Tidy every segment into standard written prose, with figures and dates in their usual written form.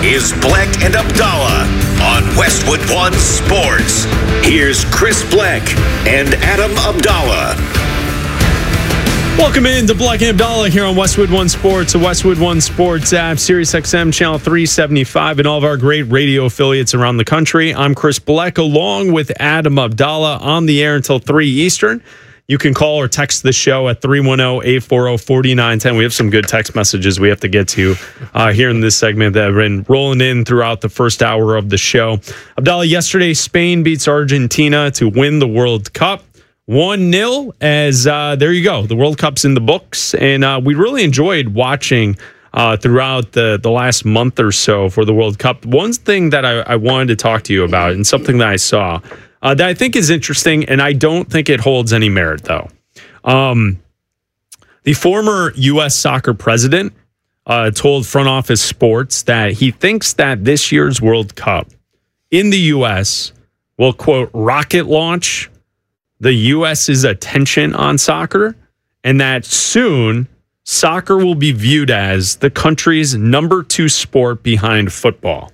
is Bleck and Abdallah on Westwood One Sports. Here's Chris Bleck and Adam Abdallah. Welcome in to Bleck and Abdallah here on Westwood One Sports, the Westwood One Sports app, Sirius XM Channel 375, and all of our great radio affiliates around the country. I'm Chris Bleck, along with Adam Abdallah, on the air until 3 Eastern. You can call or text the show at 310-840-4910. We have some good text messages we have to get to here in this segment that have been rolling in throughout the first hour of the show. Abdallah, yesterday, Spain beats Argentina to win the World Cup. 1-0 as there you go. The World Cup's in the books, and we really enjoyed watching throughout the last month or so for the World Cup. One thing that I wanted to talk to you about, and something that I saw that I think is interesting, and I don't think it holds any merit, though. The former U.S. soccer president told Front Office Sports that he thinks that this year's World Cup in the U.S. will, quote, rocket launch the U.S.'s attention on soccer, and that soon soccer will be viewed as the country's number 2 sport behind football.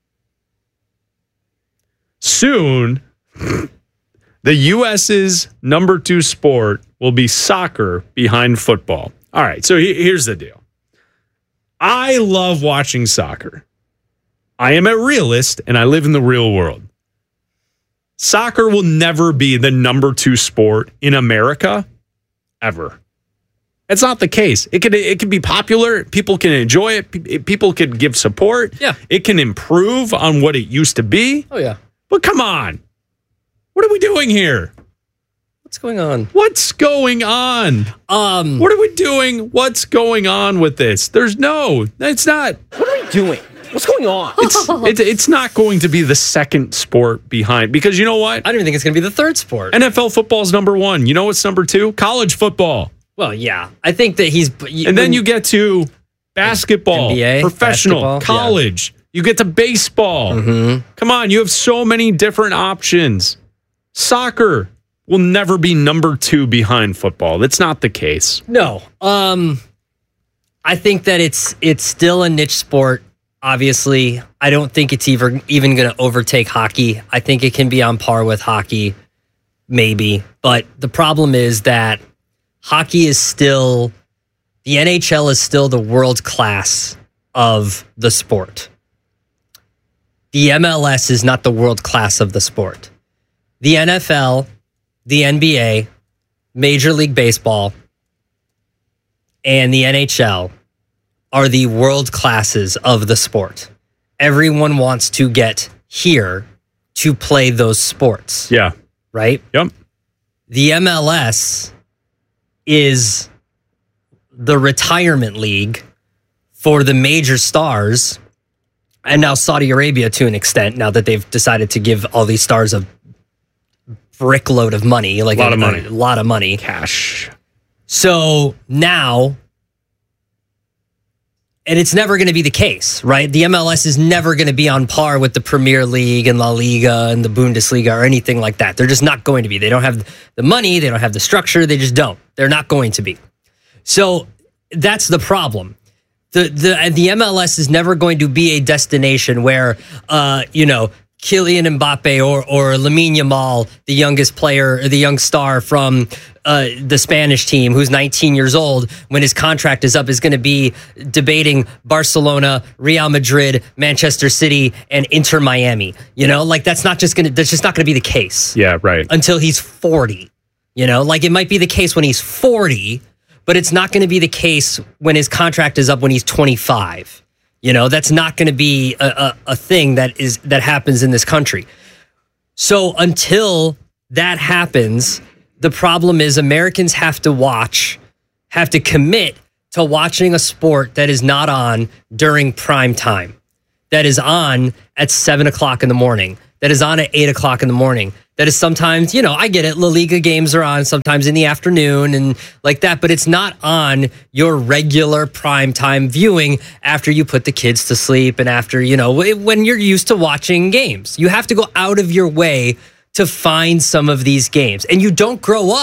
Soon, the U.S.'s number 2 sport will be soccer behind football. All right, so here's the deal. I love watching soccer. I am a realist, and I live in the real world. Soccer will never be the number 2 sport in America, ever. It's not the case. It could be popular. People can enjoy it. People can give support. Yeah. It can improve on what it used to be. Oh, yeah. But come on. What are we doing here? What's going on? What's going on? What are we doing? What's going on with this? It's not. What are we doing? What's going on? It's not going to be the second sport behind, because you know what? I don't even think it's going to be the third sport. NFL football's number 1. You know what's number 2? College football. Well, yeah. I think that And then you get to basketball, NBA, professional, basketball, college. Yeah. You get to baseball. Mm-hmm. Come on, you have so many different options. Soccer will never be number 2 behind football. That's not the case. No. I think that it's still a niche sport. Obviously, I don't think it's even going to overtake hockey. I think it can be on par with hockey, maybe. But the problem is that hockey is still, the NHL is still the world class of the sport. The MLS is not the world class of the sport. The NFL, the NBA, Major League Baseball, and the NHL are the world classes of the sport. Everyone wants to get here to play those sports. Yeah. Right? Yep. The MLS is the retirement league for the major stars, and now Saudi Arabia to an extent, now that they've decided to give all these stars a brickload of money. Like a lot of money. Cash. So now, and it's never going to be the case, right? The MLS is never going to be on par with the Premier League and La Liga and the Bundesliga or anything like that. They're just not going to be. They don't have the money. They don't have the structure. They just don't. They're not going to be. So that's the problem. The MLS is never going to be a destination where, Kylian Mbappe or Lamine Yamal, the youngest player, or the young star from the Spanish team, who's 19 years old, when his contract is up, is going to be debating Barcelona, Real Madrid, Manchester City, and Inter Miami. That's just not going to be the case. Yeah, right. Until he's 40. It might be the case when he's 40, but it's not going to be the case when his contract is up when he's 25. That's not going to be a thing that happens in this country. So until that happens, the problem is Americans have to commit to watching a sport that is not on during prime time, that is on at 7 o'clock in the morning, that is on at 8 o'clock in the morning, that is sometimes, I get it, La Liga games are on sometimes in the afternoon and like that, but it's not on your regular primetime viewing after you put the kids to sleep and after, when you're used to watching games. You have to go out of your way to find some of these games. And you don't grow up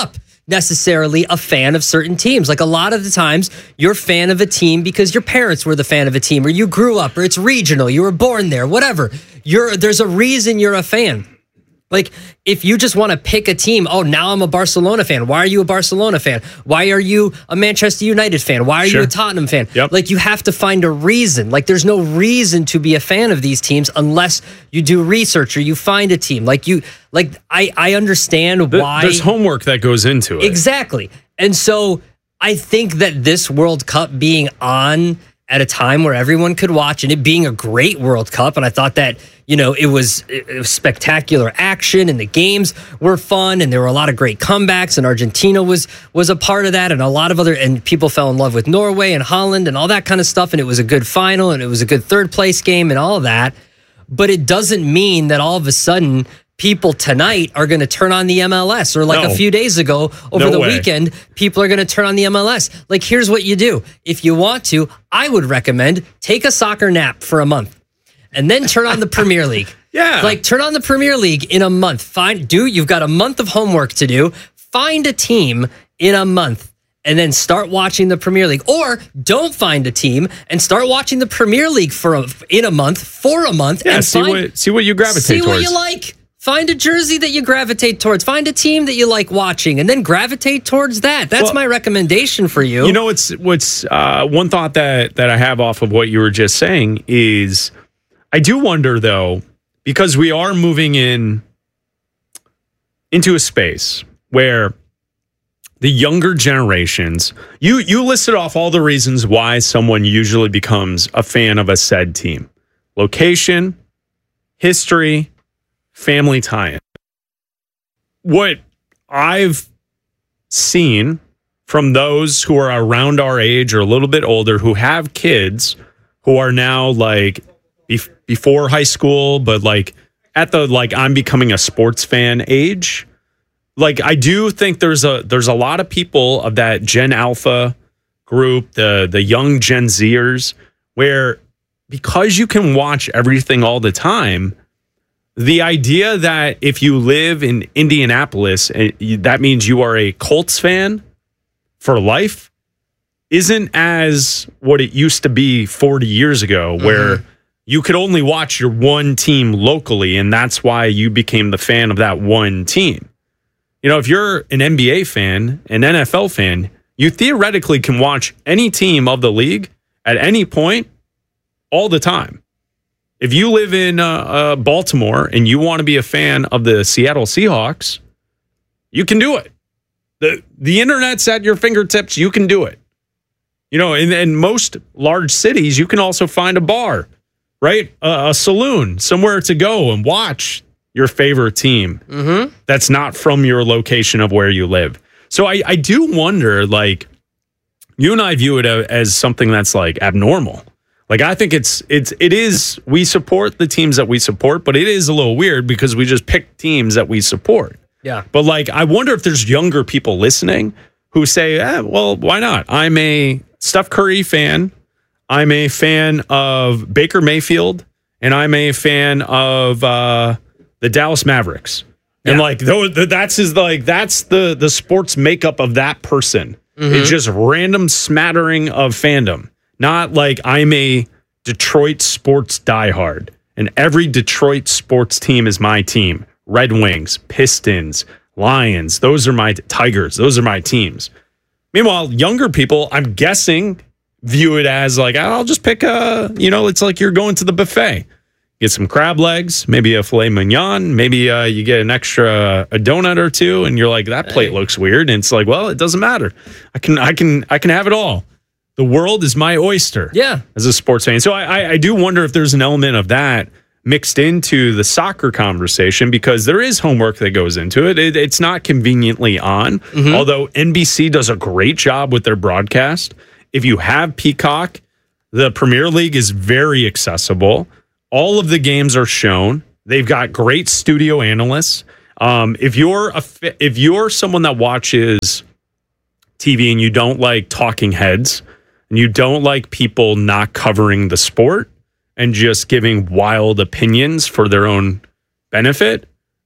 necessarily a fan of certain teams. Like a lot of the times you're a fan of a team because your parents were the fan of a team, or you grew up, or it's regional, you were born there, whatever. There's a reason you're a fan. Like, if you just want to pick a team, oh, now I'm a Barcelona fan. Why are you a Barcelona fan? Why are you a Manchester United fan? Why are you a Tottenham fan? Yep. Like, you have to find a reason. Like, there's no reason to be a fan of these teams unless you do research or you find a team. I understand why. There's homework that goes into it. Exactly. And so I think that this World Cup being on at a time where everyone could watch, and it being a great World Cup, and I thought that, it was spectacular action, and the games were fun, and there were a lot of great comebacks, and Argentina was a part of that, and a lot of and people fell in love with Norway and Holland and all that kind of stuff, and it was a good final, and it was a good third place game and all of that. But it doesn't mean that all of a sudden people tonight are going to turn on the MLS, or a few days ago over the weekend, people are going to turn on the MLS. Like, here's what you do. If you want to, I would recommend take a soccer nap for a month and then turn on the Premier League. Yeah. Like, turn on the Premier League in a month. You've got a month of homework to do. Find a team in a month and then start watching the Premier League. Or don't find a team and start watching the Premier League in a month. Yeah, and see what you gravitate towards. See what you like. Find a jersey that you gravitate towards. Find a team that you like watching, and then gravitate towards that. That's my recommendation for you. You know, what's one thought that I have off of what you were just saying is, I do wonder, though, because we are moving into a space where the younger generations, you listed off all the reasons why someone usually becomes a fan of a said team. Location, history, family tie-in. What I've seen from those who are around our age or a little bit older who have kids who are now before high school, but at the I'm becoming a sports fan age. I do think there's a lot of people of that Gen Alpha group, the young Gen Zers, where because you can watch everything all the time, the idea that if you live in Indianapolis, that means you are a Colts fan for life isn't as what it used to be 40 years ago, where you could only watch your one team locally, and that's why you became the fan of that one team. If you're an NBA fan, an NFL fan, you theoretically can watch any team of the league at any point all the time. If you live in Baltimore and you want to be a fan of the Seattle Seahawks, you can do it. The internet's at your fingertips. You can do it. In most large cities, you can also find a bar, right? A saloon, somewhere to go and watch your favorite team that's not from your location of where you live. So I do wonder, you and I view it as something that's abnormal. I think it is, we support the teams that we support, but it is a little weird because we just pick teams that we support. Yeah. But I wonder if there's younger people listening who say, well, why not? I'm a Steph Curry fan. I'm a fan of Baker Mayfield, and I'm a fan of the Dallas Mavericks. Yeah. And that's the sports makeup of that person. It's just random smattering of fandom. Not I'm a Detroit sports diehard, and every Detroit sports team is my team. Red Wings, Pistons, Lions, those are my Tigers. Those are my teams. Meanwhile, younger people, I'm guessing, view it as I'll just pick it's like you're going to the buffet. Get some crab legs, maybe a filet mignon, maybe you get an extra a donut or two, and you're that plate looks weird. And it's well, it doesn't matter. I can have it all. The world is my oyster. Yeah. As a sports fan. So I do wonder if there's an element of that mixed into the soccer conversation, because there is homework that goes into it. It's not conveniently on, although NBC does a great job with their broadcast. If you have Peacock, the Premier League is very accessible. All of the games are shown. They've got great studio analysts. If you're someone that watches TV and you don't like talking heads, and you don't like people not covering the sport and just giving wild opinions for their own benefit,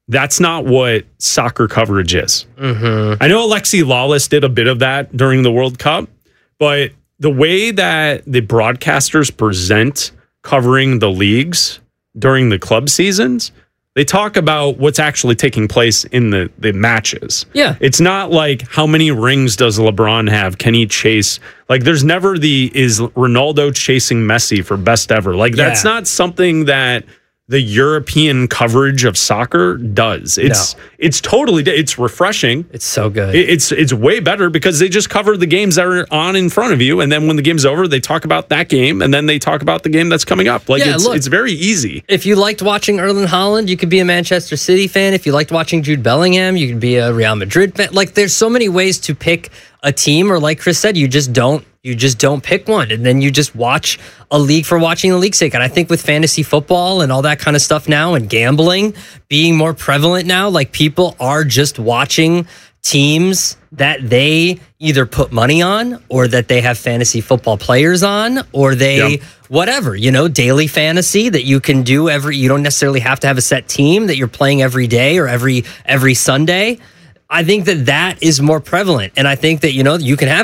that's not what soccer coverage is. I know Alexi Lawless did a bit of that during the World Cup, but the way that the broadcasters present covering the leagues during the club seasons, they talk about what's actually taking place in the matches. Yeah. It's not like how many rings does LeBron have? Can he chase? Like there's never is Ronaldo chasing Messi for best ever? Like that's not something that the European coverage of soccer does. It's totally, it's refreshing. It's so good. It's way better because they just cover the games that are on in front of you. And then when the game's over, they talk about that game. And then they talk about the game that's coming up. Like it's very easy. If you liked watching Erling Haaland, you could be a Manchester City fan. If you liked watching Jude Bellingham, you could be a Real Madrid fan. Like there's so many ways to pick a team, or like Chris said, you just don't pick one, and then you just watch a league for watching the league's sake. And I think with fantasy football and all that kind of stuff now, and gambling being more prevalent now, like people are just watching teams that they either put money on, or that they have fantasy football players on, or they whatever, daily fantasy that you can do you don't necessarily have to have a set team that you're playing every day or every Sunday. I think that is more prevalent. And I think that, you can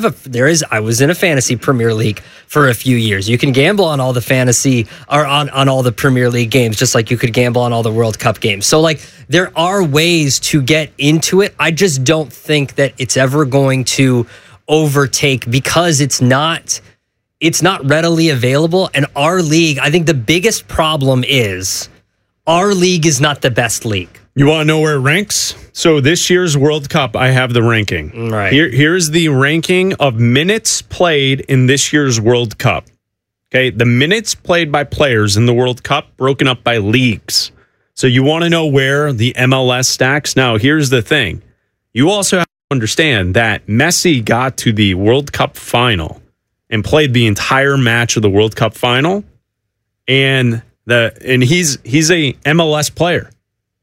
I was in a fantasy Premier League for a few years. You can gamble on all the fantasy or on all the Premier League games, just like you could gamble on all the World Cup games. So like there are ways to get into it. I just don't think that it's ever going to overtake, because it's not readily available. And our league, I think the biggest problem is our league is not the best league. You want to know where it ranks? So this year's World Cup, I have the ranking. Right. Here's the ranking of minutes played in this year's World Cup. Okay, the minutes played by players in the World Cup broken up by leagues. So you want to know where the MLS stacks? Now, here's the thing. You also have to understand that Messi got to the World Cup final and played the entire match of the World Cup final, and he's a MLS player.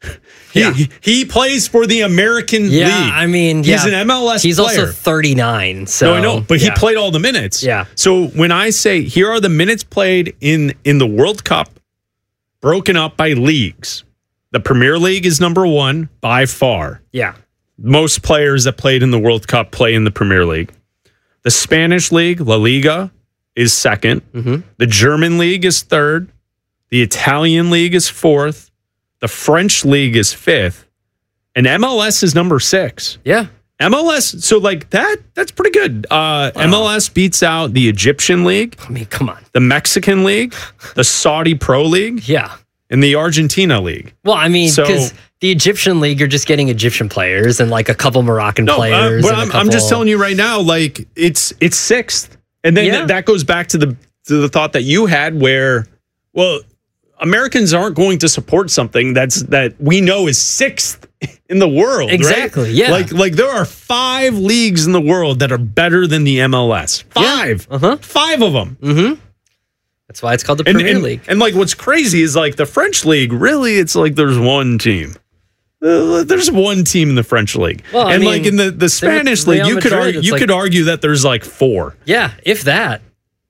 He plays for the American League. I mean, he's an MLS He's player. also 39. So No, I know, but he played all the minutes. Yeah. So when I say here are the minutes played in the World Cup, broken up by leagues, the Premier League is number one by far. Yeah. Most players that played in the World Cup play in the Premier League. The Spanish League, La Liga, is second. The German League is third. The Italian League is fourth. The French League is fifth, and MLS is number 6. Yeah. MLS, so like that's pretty good. MLS beats out the Egyptian League. I mean, come on. The Mexican League, the Saudi Pro League, Yeah. and the Argentina League. Well, I mean, because the Egyptian League, you're just getting Egyptian players and like a couple Moroccan players. But I'm just telling you right now, like it's 6th, and then that goes back to the thought that you had, where, well, Americans aren't going to support something that we know is 6th in the world. Exactly. Right? Yeah. Like there are 5 leagues in the world that are better than the MLS. 5. Yeah. 5 of them. That's why it's called the Premier League. And like what's crazy is like the French League, really, it's like there's one team. There's one team in the French League. Well, and like in the Spanish League, you could argue that there's like 4. Yeah, if that.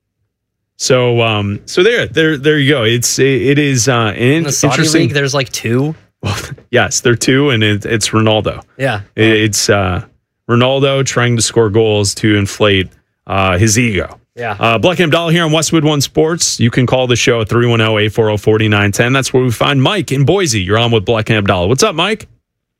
So there you go. It is In the Saudi interesting League, there's like 2. Well, yes, they're 2, and it's Ronaldo. Yeah. It's Ronaldo trying to score goals to inflate his ego. Yeah. Black and Abdallah here on Westwood One Sports. You can call the show at 310-840-4910. That's where we find Mike in Boise. You're on with Black and Abdallah. What's up, Mike?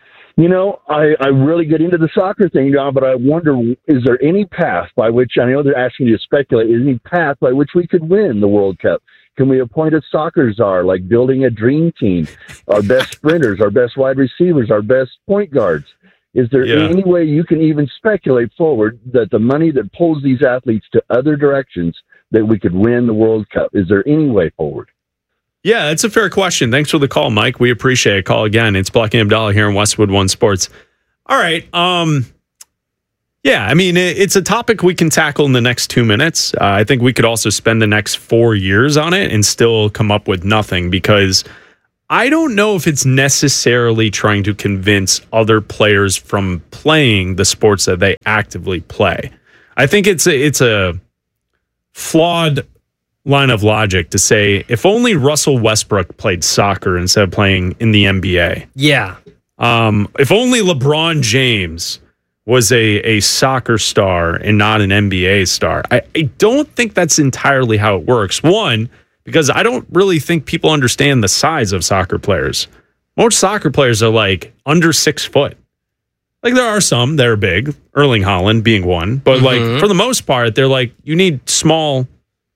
I really get into the soccer thing now, but I wonder, is there any path by which, I know they're asking you to speculate, is there any path by which we could win the World Cup? Can we appoint a soccer czar, like building a dream team, our best sprinters, our best wide receivers, our best point guards? Is there any way you can even speculate forward that the money that pulls these athletes to other directions, that we could win the World Cup? Is there any way forward? Yeah, that's a fair question. Thanks for the call, Mike. We appreciate it. Call again. It's Black and Abdallah here in Westwood One Sports. All right. Yeah, I mean, it's a topic we can tackle in the next 2 minutes. I think we could also spend the next 4 years on it and still come up with nothing, because I don't know if it's necessarily trying to convince other players from playing the sports that they actively play. I think it's a flawed line of logic to say if only Russell Westbrook played soccer instead of playing in the NBA. Yeah. If only LeBron James was a soccer star and not an NBA star. I don't think that's entirely how it works. One, because I don't really think people understand the size of soccer players. Most soccer players are like under 6 foot. Like there are some that are big, Erling Haaland being one, but like for the most part, they're like, you need small,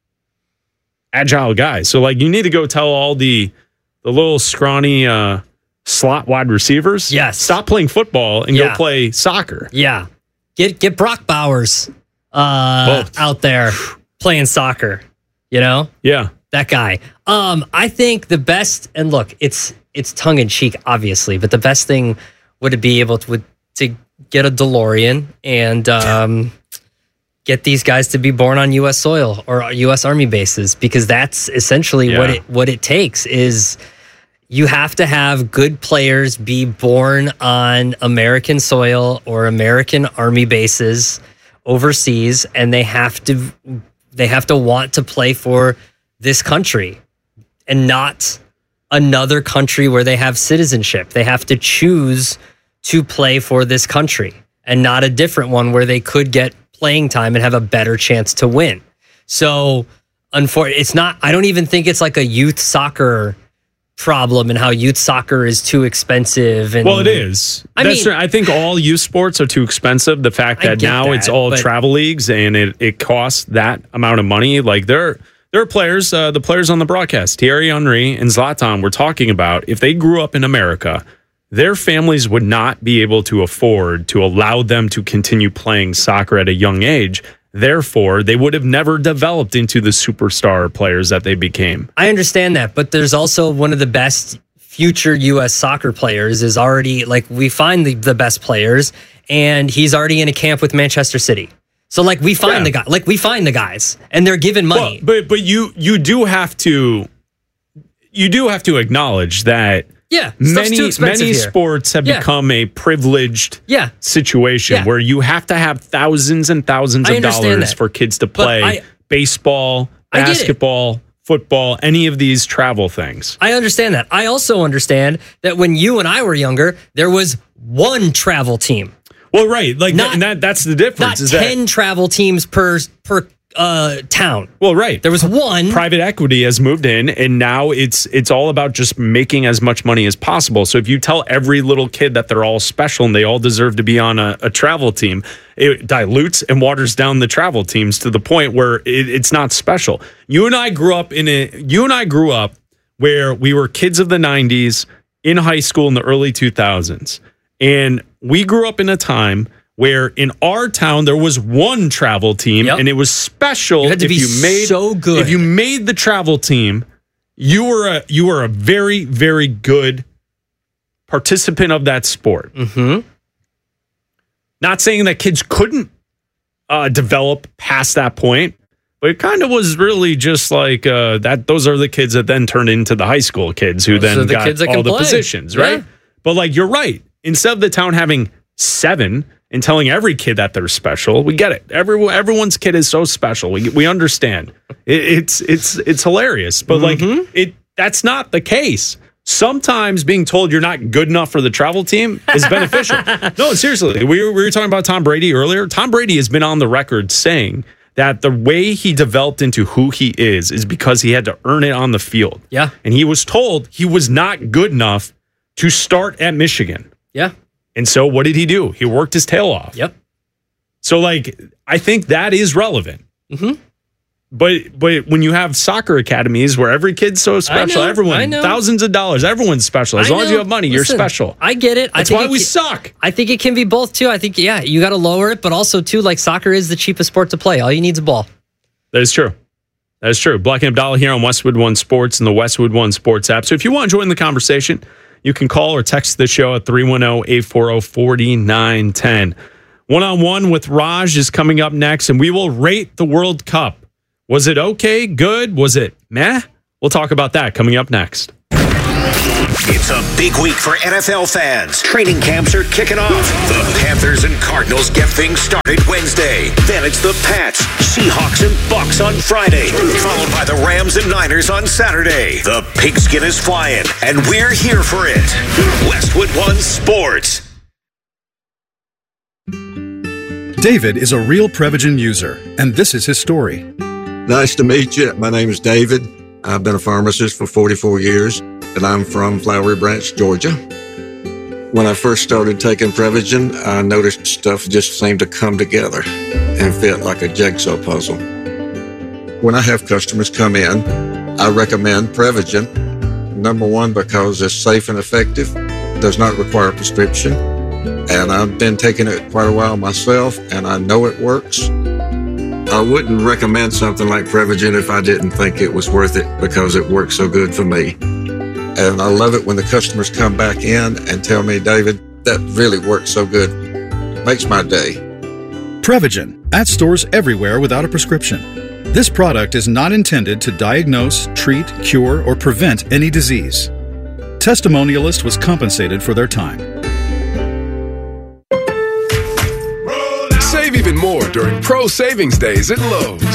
agile guys. So like you need to go tell all the little scrawny slot wide receivers, stop playing football and go play soccer. Yeah. Get Brock Bowers out there playing soccer, you know? Yeah. That guy. I think the best, and look, it's tongue in cheek, obviously, but the best thing would be able to get a DeLorean and get these guys to be born on U.S. soil or U.S. Army bases, because that's essentially what it takes. Is you have to have good players be born on American soil or American Army bases overseas, and they have to want to play for this country and not another country where they have citizenship. They have to choose to play for this country and not a different one where they could get playing time and have a better chance to win. So, it's not, I don't even think it's like a youth soccer problem and how youth soccer is too expensive. And, well, it is. I think all youth sports are too expensive. The fact that now it's all travel leagues and it costs that amount of money. Like there are players, the players on the broadcast, Thierry Henry and Zlatan, were talking about if they grew up in America, their families would not be able to afford to allow them to continue playing soccer at a young age. Therefore, they would have never developed into the superstar players that they became. I understand that, but there's also one of the best future U.S. soccer players is already, like, we find the best players, and he's already in a camp with Manchester City. So, like, we find the guys, and they're given money. Well, but you do have to acknowledge that many sports have become a privileged situation where you have to have thousands and thousands of dollars for kids to play baseball, basketball, football, any of these travel things. I understand that. I also understand that when you and I were younger, there was one travel team. Well, right. Like that's the difference. Not 10 travel teams per town. Well, right. There was one. Private equity has moved in, and now it's all about just making as much money as possible. So if you tell every little kid that they're all special and they all deserve to be on a travel team, it dilutes and waters down the travel teams to the point where it's not special. You and I grew up where we were kids of the 90s in high school in the early 2000s. And we grew up in a time where in our town there was one travel team, and it was special. You had to be so good. If you made the travel team, you were a very, very good participant of that sport. Mm-hmm. Not saying that kids couldn't develop past that point, but it kind of was really just like that. Those are the kids that then turned into the high school kids who then got all the positions, right? Yeah. But like you're right. Instead of the town having 7 and telling every kid that they're special, we get it. Everyone's kid is so special. We understand. It's hilarious, but that's not the case. Sometimes being told you're not good enough for the travel team is beneficial. No, seriously. We were talking about Tom Brady earlier. Tom Brady has been on the record saying that the way he developed into who he is because he had to earn it on the field. Yeah. And he was told he was not good enough to start at Michigan. Yeah. And so what did he do? He worked his tail off. Yep. So like, I think that is relevant. Mm-hmm. But when you have soccer academies where every kid's so special, everyone, thousands of dollars, everyone's special. As long as you have money, you're special. I get it. That's why we suck. I think it can be both too. I think, you got to lower it, but also too, like soccer is the cheapest sport to play. All you need is a ball. That is true. That is true. Black and Abdallah here on Westwood One Sports and the Westwood One Sports app. So if you want to join the conversation, you can call or text the show at 310-840-4910. One-on-one with Raj is coming up next, and we will rate the World Cup. Was it okay? Good? Was it meh? We'll talk about that coming up next. It's a big week for NFL fans. Training camps are kicking off. The Panthers and Cardinals get things started Wednesday. Then it's the Pats, Seahawks, and Bucks on Friday, followed by the Rams and Niners on Saturday. The pigskin is flying, and we're here for it. Westwood One Sports. David is a real Prevagen user, and this is his story. Nice to meet you. My name is David. I've been a pharmacist for 44 years, and I'm from Flowery Branch, Georgia. When I first started taking Prevagen, I noticed stuff just seemed to come together and fit like a jigsaw puzzle. When I have customers come in, I recommend Prevagen. Number one, because it's safe and effective, does not require a prescription, and I've been taking it quite a while myself, and I know it works. I wouldn't recommend something like Prevagen if I didn't think it was worth it because it works so good for me. And I love it when the customers come back in and tell me, David, that really works so good. Makes my day. Prevagen, at stores everywhere without a prescription. This product is not intended to diagnose, treat, cure, or prevent any disease. Testimonialist was compensated for their time. Save even more during Pro Savings Days at Lowe's.